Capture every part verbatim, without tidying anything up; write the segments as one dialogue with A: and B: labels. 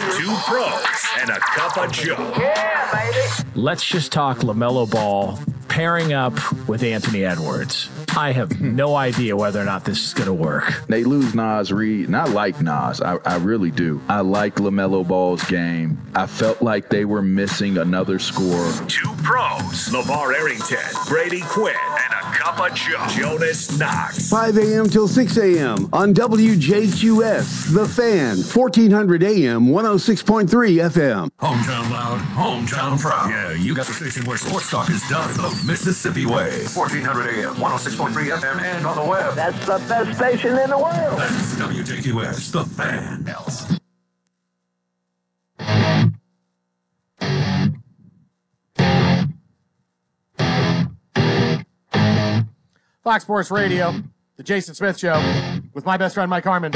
A: Two pros and a cup of Joe.
B: Yeah, baby.
C: Let's just talk LaMelo Ball pairing up with Anthony Edwards. I have no idea whether or not this is going to work.
D: They lose Nas Reed, and I like Nas. I, I really do. I like LaMelo Ball's game. I felt like they were missing another scorer.
A: Two pros, LeVar Arrington, Brady Quinn, and a cup of Joe, Jonas Knox.
E: five a.m. till six a.m. on W J Q S, The Fan, fourteen hundred A M, one oh six point three F M.
F: Hometown loud, hometown proud. Yeah, you got the station where sports talk is done the Mississippi way. fourteen hundred A M, one oh six point three F M, and on the web.
B: That's the best station in the world.
F: That's W J Q S, The Fan. Else.
G: Fox Sports Radio, the Jason Smith Show, with my best friend Mike Harmon.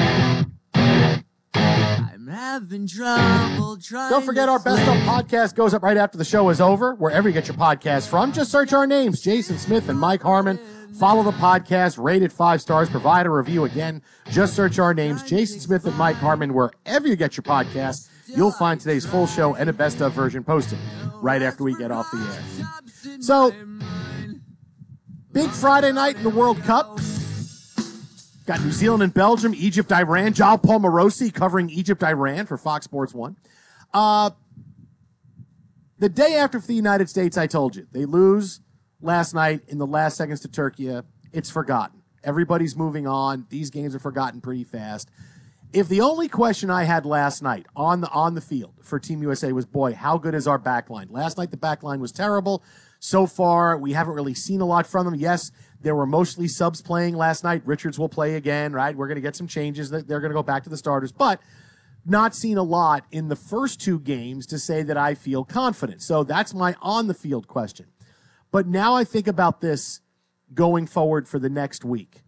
H: I'm having trouble trying.
G: Don't forget our Best Of podcast goes up right after the show is over, wherever you get your podcast from. Just search our names, Jason Smith and Mike Harmon. Follow the podcast, rate it five stars, provide a review. Again, just search our names, Jason Smith and Mike Harmon, wherever you get your podcast. You'll find today's full show and a Best Of version posted right after we get off the air. So, big Friday night in the World Cup. Got New Zealand and Belgium, Egypt, Iran. John Paul Morosi covering Egypt, Iran for Fox Sports one. Uh, the day after for the United States, I told you, they lose last night in the last seconds to Turkey. It's forgotten. Everybody's moving on. These games are forgotten pretty fast. If the only question I had last night on the on the field for Team U S A was, boy, how good is our back line? Last night, the back line was terrible. So far, we haven't really seen a lot from them. Yes, there were mostly subs playing last night. Richards will play again, right? We're going to get some changes. They're going to go back to the starters. But not seen a lot in the first two games to say that I feel confident. So that's my on-the-field question. But now I think about this going forward for the next week.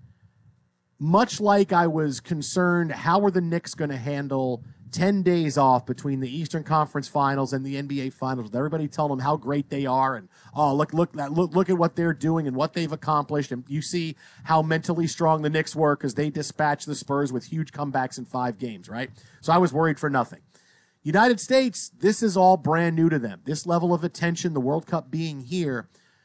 G: Much like I was concerned, how are the Knicks going to handle ten days off between the Eastern Conference Finals and the N B A Finals, with everybody telling them how great they are and, oh, look, look, look, look at what they're doing and what they've accomplished. And you see how mentally strong the Knicks were because they dispatched the Spurs with huge comebacks in five games, right? So I was worried for nothing. United States, this is all brand new to them. This level of attention, the World Cup being here.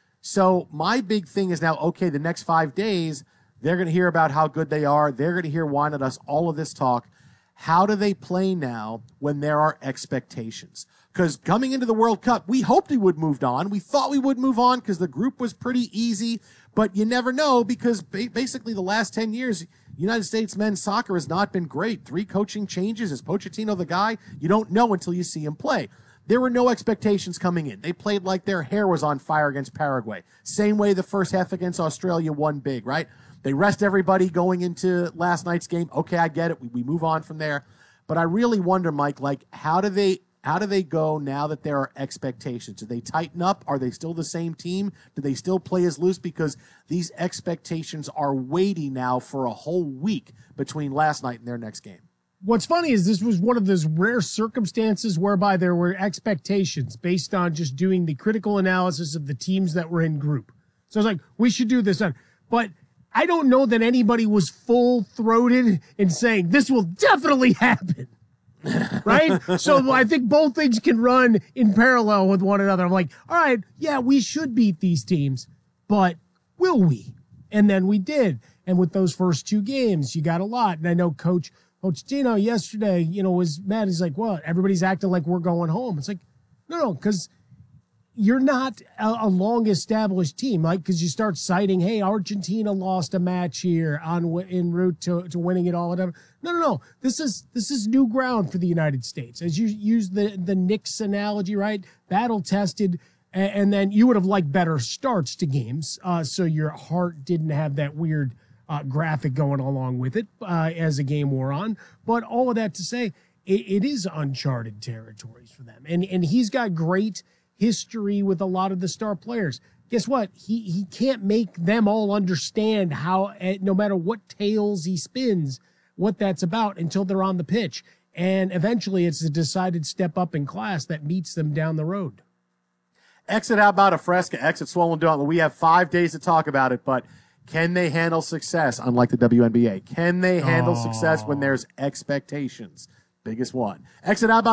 G: So my big thing is now, okay, the next five days, they're going to hear about how good they are. They're going to hear whine at us, all of this talk. How do they play now when there are expectations? Because coming into the World Cup, we hoped we would move on. We thought we would move on because the group was pretty easy, but you never know because ba- basically the last ten years, United States men's soccer has not been great. Three coaching changes. Is Pochettino the guy? You don't know until you see him play. There were no expectations coming in. They played like their hair was on fire against Paraguay. Same way the first half against Australia won big, right? They rest everybody going into last night's game. Okay, I get it. We, we move on from there. But I really wonder, Mike, like, how do they how do they go now that there are expectations? Do they tighten up? Are they still the same team? Do they still play as loose? Because these expectations are weighty now for a whole week between last night and their next game.
I: What's funny is this was one of those rare circumstances whereby there were expectations based on just doing the critical analysis of the teams that were in group. So it's like, we should do this. But I don't know that anybody was full-throated in saying this will definitely happen, right? So I think both things can run in parallel with one another. I'm like, all right, yeah, we should beat these teams, but will we? And then we did. And with those first two games, you got a lot. And I know Coach Pochettino yesterday, you know, was mad. He's like, well, everybody's acting like we're going home. It's like, no, no, because you're not a, a long-established team, like, because you start citing, hey, Argentina lost a match here on en route to, to winning it all. No, no, no. This is this is new ground for the United States. As you use the the Knicks analogy, right? Battle tested, and, and then you would have liked better starts to games, uh, so your heart didn't have that weird uh, graphic going along with it uh, as the game wore on. But all of that to say, it, it is uncharted territories for them, and and he's got great history with a lot of the star players. Guess what? He he can't make them all understand how, no matter what tales he spins, what that's about until they're on the pitch. And eventually it's a decided step up in class that meets them down the road.
G: Exit, how about a Fresca? Exit Swollen Dome. We have five days to talk about it, but can they handle success, unlike the W N B A? Can they handle oh. success when there's expectations? Biggest one. Exit, how about